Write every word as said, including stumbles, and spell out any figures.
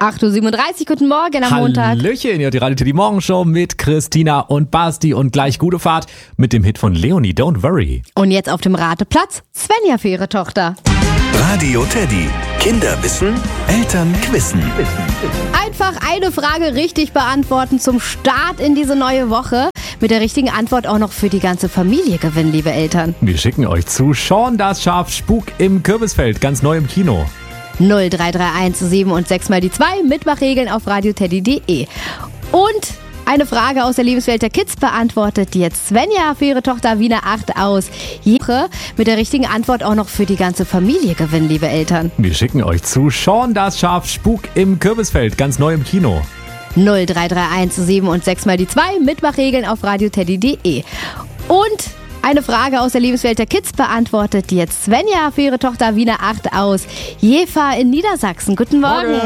acht Uhr siebenunddreißig, guten Morgen am Montag. Hallöchen, ihr hört die Radio Teddy Morgenshow mit Christina und Basti und gleich gute Fahrt mit dem Hit von Leonie, Don't Worry. Und jetzt auf dem Rateplatz Svenja für ihre Tochter. Radio Teddy. Kinder wissen, Eltern wissen. Einfach eine Frage richtig beantworten zum Start in diese neue Woche. Mit der richtigen Antwort auch noch für die ganze Familie gewinnen, liebe Eltern. Wir schicken euch zu Sean das Schaf Spuk im Kürbisfeld, ganz neu im Kino. null drei drei eins sieben und sechs mal die zwei, Mitmachregeln auf radioteddy punkt de. Und eine Frage aus der Lebenswelt der Kids beantwortet jetzt Svenja für ihre Tochter Wiener acht aus. Jede mit der richtigen Antwort auch noch für die ganze Familie gewinnen, liebe Eltern. Wir schicken euch zu Sean das Schaf Spuk im Kürbisfeld, ganz neu im Kino. null drei drei eins sieben und sechs mal die zwei, Mitmachregeln auf radioteddy punkt de. Und eine Frage aus der Lebenswelt der Kids beantwortet jetzt Svenja für ihre Tochter Wiener acht aus. Jefa in Niedersachsen. Guten Morgen. Morgen.